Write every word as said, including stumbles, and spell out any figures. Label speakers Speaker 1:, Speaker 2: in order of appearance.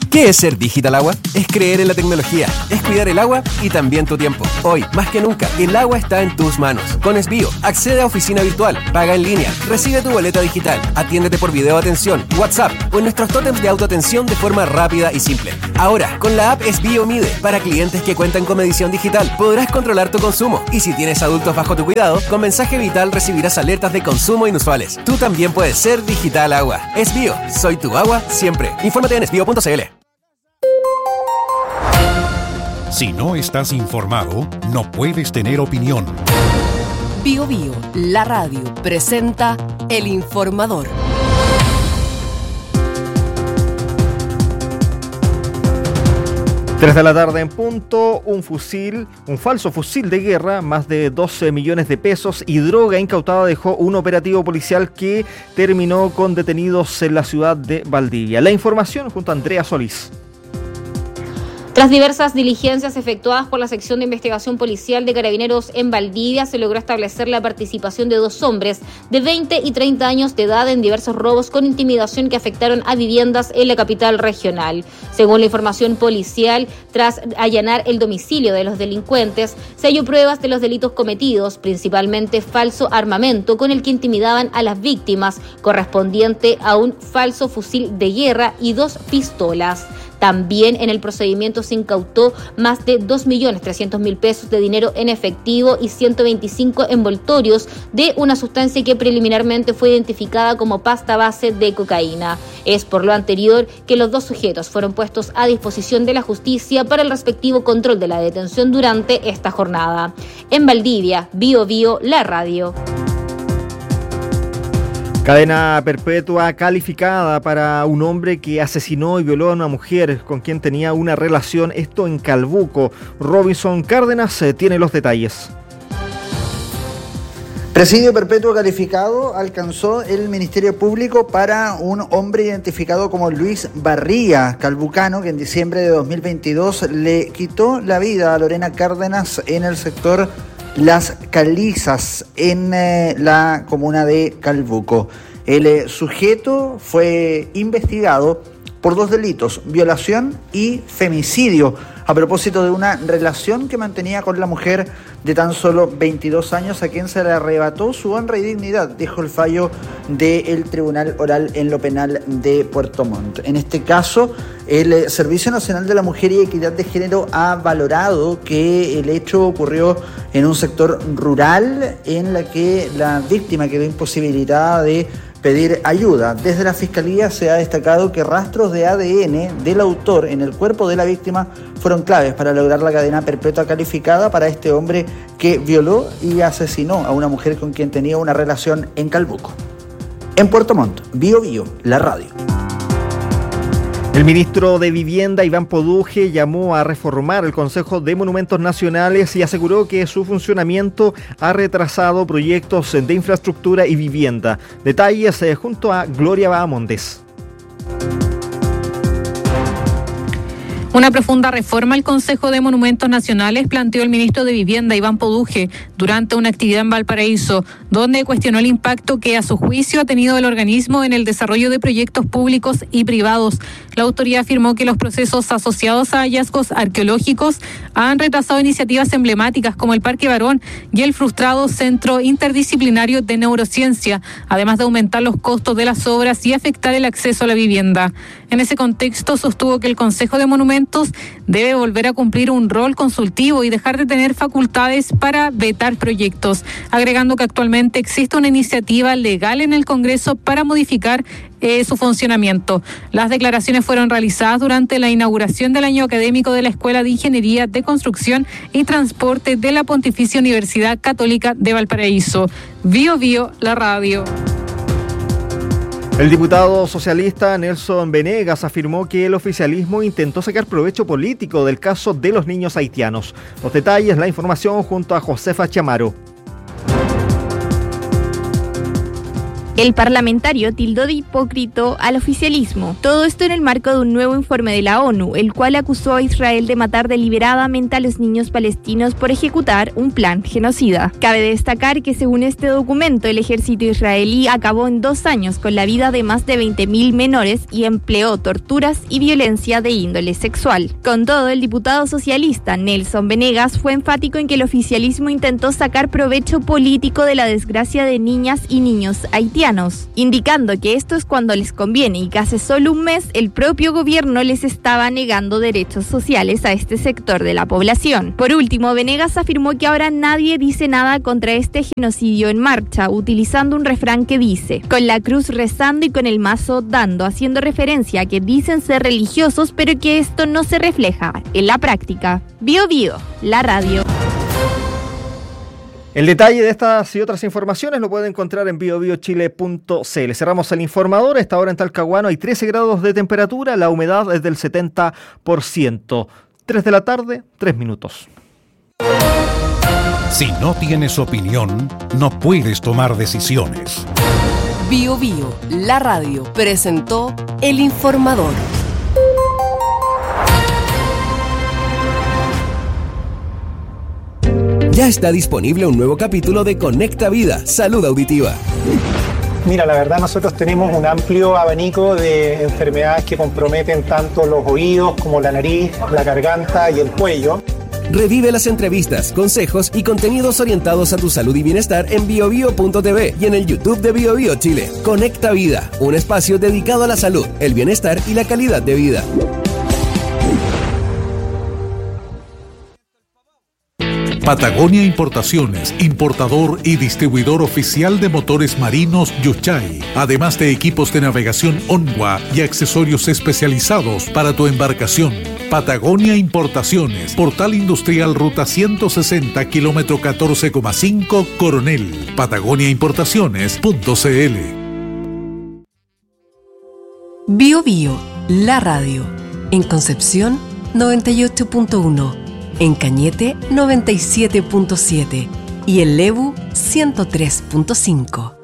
Speaker 1: ¿Qué es ser Digital Agua? Es creer en la tecnología, es cuidar el agua y también tu tiempo. Hoy, más que nunca, el agua está en tus manos. Con Esbio, accede a oficina virtual, paga en línea, recibe tu boleta digital, atiéndete por video atención, WhatsApp o en nuestros tótems de autoatención de forma rápida y simple. Ahora, con la app Esbio Mide, para clientes que cuentan con medición digital, podrás controlar tu consumo. Y si tienes adultos bajo tu cuidado, con mensaje vital recibirás alertas de consumo inusuales. Tú también puedes ser Digital Agua. Esbio, soy tu agua siempre. Infórmate en esbio punto cl.
Speaker 2: Si no estás informado, no puedes tener opinión.
Speaker 3: Bio Bio, la radio, presenta El Informador.
Speaker 4: Tres de la tarde en punto, un fusil, un falso fusil de guerra, más de doce millones de pesos y droga incautada dejó un operativo policial que terminó con detenidos en la ciudad de Valdivia. La información junto a Andrea Solís.
Speaker 5: Tras diversas diligencias efectuadas por la sección de investigación policial de Carabineros en Valdivia, se logró establecer la participación de dos hombres de veinte y treinta años de edad en diversos robos con intimidación que afectaron a viviendas en la capital regional. Según la información policial, tras allanar el domicilio de los delincuentes, se halló pruebas de los delitos cometidos, principalmente falso armamento con el que intimidaban a las víctimas, correspondiente a un falso fusil de guerra y dos pistolas. También en el procedimiento se incautó más de dos millones trescientos mil pesos de dinero en efectivo y ciento veinticinco envoltorios de una sustancia que preliminarmente fue identificada como pasta base de cocaína. Es por lo anterior que los dos sujetos fueron puestos a disposición de la justicia para el respectivo control de la detención durante esta jornada. En Valdivia, Bio Bio, la radio.
Speaker 4: Cadena perpetua calificada para un hombre que asesinó y violó a una mujer con quien tenía una relación, esto en Calbuco. Robinson Cárdenas eh, tiene los detalles.
Speaker 6: Presidio perpetuo calificado alcanzó el Ministerio Público para un hombre identificado como Luis Barría, calbucano, que en diciembre de dos mil veintidós le quitó la vida a Lorena Cárdenas en el sector Las Calizas, en eh, la comuna de Calbuco. El eh, sujeto fue investigado por dos delitos, violación y femicidio, a propósito de una relación que mantenía con la mujer de tan solo veintidós años, a quien se le arrebató su honra y dignidad, dijo el fallo del Tribunal Oral en lo Penal de Puerto Montt. En este caso, el Servicio Nacional de la Mujer y Equidad de Género ha valorado que el hecho ocurrió en un sector rural en la que la víctima quedó imposibilitada de pedir ayuda. Desde la Fiscalía se ha destacado que rastros de A D N del autor en el cuerpo de la víctima fueron claves para lograr la cadena perpetua calificada para este hombre que violó y asesinó a una mujer con quien tenía una relación en Calbuco. En Puerto Montt, Bio Bio, la radio.
Speaker 4: El ministro de Vivienda, Iván Poduje, llamó a reformar el Consejo de Monumentos Nacionales y aseguró que su funcionamiento ha retrasado proyectos de infraestructura y vivienda. Detalles eh, junto a Gloria Bahamondes.
Speaker 7: Una profunda reforma al Consejo de Monumentos Nacionales planteó el ministro de Vivienda, Iván Poduje, durante una actividad en Valparaíso, donde cuestionó el impacto que a su juicio ha tenido el organismo en el desarrollo de proyectos públicos y privados. La autoridad afirmó que los procesos asociados a hallazgos arqueológicos han retrasado iniciativas emblemáticas como el Parque Barón y el frustrado Centro Interdisciplinario de Neurociencia, además de aumentar los costos de las obras y afectar el acceso a la vivienda. En ese contexto, sostuvo que el Consejo de Monumentos debe volver a cumplir un rol consultivo y dejar de tener facultades para vetar proyectos, agregando que actualmente existe una iniciativa legal en el Congreso para modificar eh, su funcionamiento. Las declaraciones fueron realizadas durante la inauguración del año académico de la Escuela de Ingeniería de Construcción y Transporte de la Pontificia Universidad Católica de Valparaíso. Bio Bio, la radio.
Speaker 4: El diputado socialista Nelson Venegas afirmó que el oficialismo intentó sacar provecho político del caso de los niños haitianos. Los detalles, la información junto a Josefa Chamaro.
Speaker 8: El parlamentario tildó de hipócrita al oficialismo. Todo esto en el marco de un nuevo informe de la ONU, el cual acusó a Israel de matar deliberadamente a los niños palestinos por ejecutar un plan genocida. Cabe destacar que según este documento, el ejército israelí acabó en dos años con la vida de más de veinte mil menores y empleó torturas y violencia de índole sexual. Con todo, el diputado socialista Nelson Venegas fue enfático en que el oficialismo intentó sacar provecho político de la desgracia de niñas y niños haitianos, indicando que esto es cuando les conviene y que hace solo un mes el propio gobierno les estaba negando derechos sociales a este sector de la población. Por último, Venegas afirmó que ahora nadie dice nada contra este genocidio en marcha, utilizando un refrán que dice: con la cruz rezando y con el mazo dando, haciendo referencia a que dicen ser religiosos, pero que esto no se refleja en la práctica. Bio Bio, la radio.
Speaker 4: El detalle de estas y otras informaciones lo puede encontrar en bio bio chile punto c l. Cerramos el informador. A esta hora en Talcahuano hay trece grados de temperatura, la humedad es del setenta por ciento. tres de la tarde, tres minutos.
Speaker 2: Si no tienes opinión, no puedes tomar decisiones.
Speaker 3: Bio Bio, la radio, presentó El Informador.
Speaker 1: Ya está disponible un nuevo capítulo de Conecta Vida, Salud Auditiva.
Speaker 9: Mira, la verdad nosotros tenemos un amplio abanico de enfermedades que comprometen tanto los oídos como la nariz, la garganta y el cuello.
Speaker 1: Revive las entrevistas, consejos y contenidos orientados a tu salud y bienestar en bio bio punto t v y en el YouTube de Bio Bio Chile. Conecta Vida, un espacio dedicado a la salud, el bienestar y la calidad de vida.
Speaker 10: Patagonia Importaciones, importador y distribuidor oficial de motores marinos Yuchay, además de equipos de navegación Onwa y accesorios especializados para tu embarcación. Patagonia Importaciones, Portal Industrial Ruta ciento sesenta, kilómetro catorce coma cinco, Coronel. Patagonia Importaciones punto c l.
Speaker 3: Bio Bio, la radio. En Concepción, noventa y ocho punto uno. En Cañete, noventa y siete punto siete y en Lebu, ciento tres punto cinco.